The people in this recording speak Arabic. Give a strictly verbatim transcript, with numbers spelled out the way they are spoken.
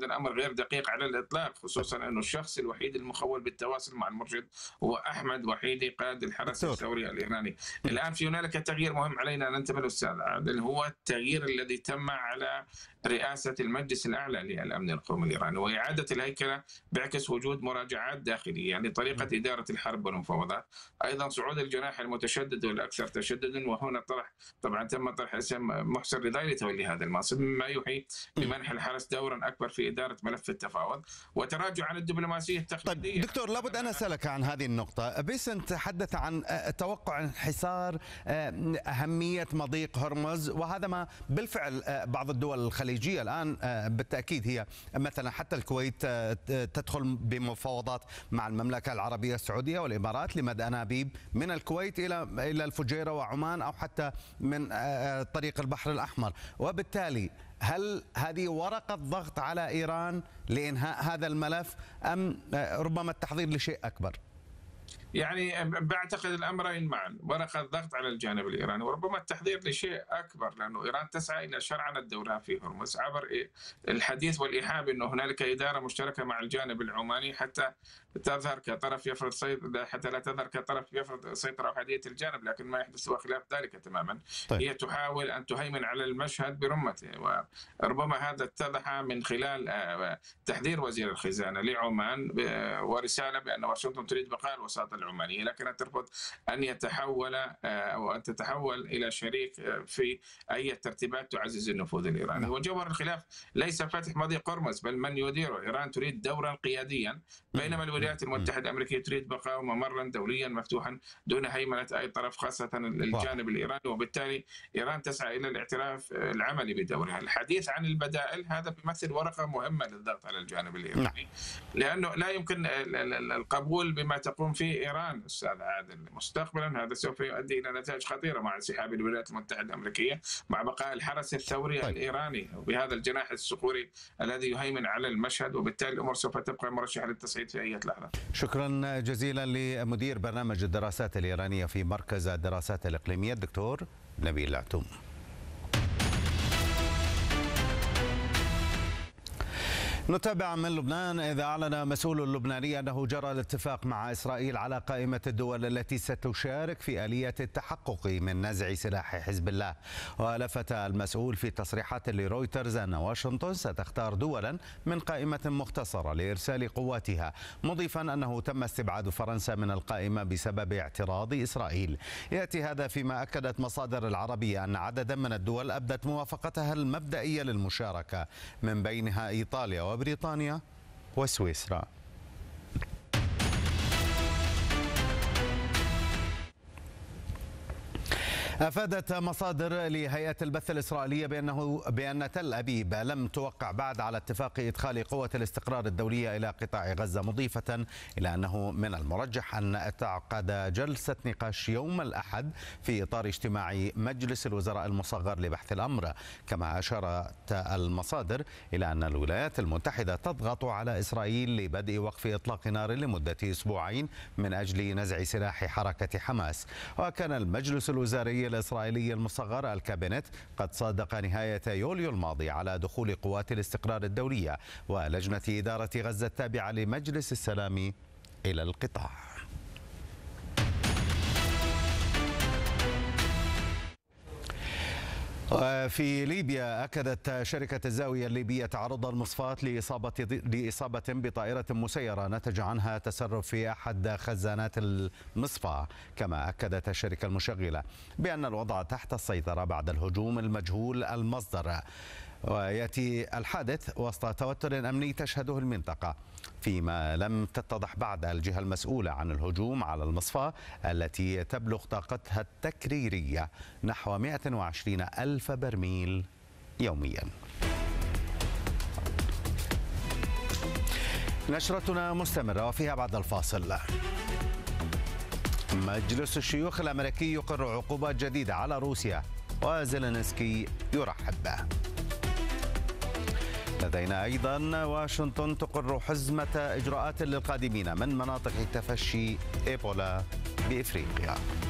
الأمر غير دقيق على الإطلاق، خصوصا أنه الشخص الوحيد المخول بالتواصل مع المرشد هو أحمد وحيدي قائد الحرس دكتور. الثوري الإيراني. الآن في هنالك تغيير مهم علينا أن ننتبه له أستاذ عادل، هو التغيير الذي تم على رئاسة المجلس الأعلى للأمن القومي الإيراني، وإعادة الهيكلة بيعكس وجود مراجعات داخلية، يعني طريقة إدارة الحرب والمفاوضات، أيضا صعود الجناح المتشدد والأكثر تشددا، وهنا طرح طبعا تم طرح اسم محسن رضاي لتولي هذا المنصب، مما يوحي بمنح الحرس دورا أكبر في إدارة ملف التفاوض وتراجع عن الدبلوماسية التقليدية. طيب دكتور، لابد أن أسألك عن هذه النقطة. بيسن تحدث عن توقع انحسار أهمية مضيق هرمز، وهذا ما بالفعل بعض الدول الخليجية الآن بالتأكيد هي مثلا حتى الكويت تدخل بمفاوضات مع المملكة العربية السعودية والإمارات لمد أنابيب من الكويت إلى إلى الفجيرة وعمان، أو حتى من طريق البحر الأحمر، وبالتالي هل هذه ورقة ضغط على إيران لإنهاء هذا الملف أم ربما التحضير لشيء أكبر؟ يعني بعتقد الأمرين معا، ورقة ضغط على الجانب الإيراني وربما التحضير لشيء أكبر، لأنه إيران تسعى إلى شرعنة دورها في هرمز عبر الحديث والإيحاء بأنه هنالك إدارة مشتركة مع الجانب العماني حتى تظهر كطرف يفرض سيطرة، حتى لا تظهر كطرف يفرض سيطرة أحادية الجانب، لكن ما يحدث هو خلاف ذلك تماما. طيب. هي تحاول أن تهيمن على المشهد برمته، وربما هذا اتضح من خلال تحذير وزير الخزانة لعمان ورسالة بأن واشنطن تريد بقاء الوساطة العمانية، لكنها ترفض أن يتحول أو أن تتحول إلى شريك في أي ترتيبات تعزز النفوذ الإيراني. وجوهر الخلاف ليس فتح مضيق هرمز بل من يديره. إيران تريد دورا قياديا، بينما الولايات المتحدة الأمريكية تريد بقاء ممرا دوليا مفتوحا دون هيمنة أي طرف، خاصة الجانب الإيراني، وبالتالي إيران تسعى إلى الاعتراف العملي بدورها. الحديث عن البدائل هذا بيمثل ورقة مهمة للضغط على الجانب الإيراني، لأنه لا يمكن القبول بما تقوم فيه إيران أستاذ عادل مستقبلا. هذا سوف يؤدي إلى نتائج خطيرة مع انسحاب الولايات المتحدة الأمريكية، مع بقاء الحرس الثوري طيب. الإيراني وبهذا الجناح الصقوري الذي يهيمن على المشهد، وبالتالي الأمور سوف تبقى مرشحة للتصعيد في أي لحظة. شكرا جزيلا لمدير برنامج الدراسات الإيرانية في مركز الدراسات الإقليمية الدكتور نبيل العتوم. نتابع من لبنان، إذا أعلن مسؤول لبناني أنه جرى الاتفاق مع إسرائيل على قائمة الدول التي ستشارك في آلية التحقق من نزع سلاح حزب الله. ولفت المسؤول في تصريحات لرويترز أن واشنطن ستختار دولا من قائمة مختصرة لإرسال قواتها، مضيفا أنه تم استبعاد فرنسا من القائمة بسبب اعتراض إسرائيل. يأتي هذا فيما أكدت مصادر العربية أن عددا من الدول أبدت موافقتها المبدئية للمشاركة، من بينها إيطاليا وبريطانيا وسويسرا. أفادت مصادر لهيئة البث الإسرائيلية بأنه بأن تل أبيب لم توقع بعد على اتفاق إدخال قوة الاستقرار الدولية إلى قطاع غزة، مضيفة إلى أنه من المرجح أن تعقد جلسة نقاش يوم الأحد في إطار اجتماع مجلس الوزراء المصغر لبحث الأمر. كما أشارت المصادر إلى أن الولايات المتحدة تضغط على إسرائيل لبدء وقف إطلاق نار لمدة أسبوعين من أجل نزع سلاح حركة حماس. وكان المجلس الوزاري الإسرائيلي المصغر الكابينت قد صادق نهاية يوليو الماضي على دخول قوات الاستقرار الدولية ولجنة إدارة غزة التابعة لمجلس السلام إلى القطاع. في ليبيا أكدت شركة الزاوية الليبية تعرض المصفاة لإصابة لإصابة بطائرة مسيرة نتج عنها تسرب في أحد خزانات المصفاة. كما أكدت الشركة المشغلة بأن الوضع تحت السيطرة بعد الهجوم المجهول المصدر. ويأتي الحادث وسط توتر أمني تشهده المنطقة، فيما لم تتضح بعد الجهة المسؤولة عن الهجوم على المصفاة التي تبلغ طاقتها التكريرية نحو مئة وعشرين ألف برميل يوميا. نشرتنا مستمرة وفيها بعد الفاصل. مجلس الشيوخ الأمريكي يقر عقوبات جديدة على روسيا وزيلينسكي يرحب به. لدينا أيضا واشنطن تقر حزمة إجراءات للقادمين من مناطق تفشي إيبولا بإفريقيا.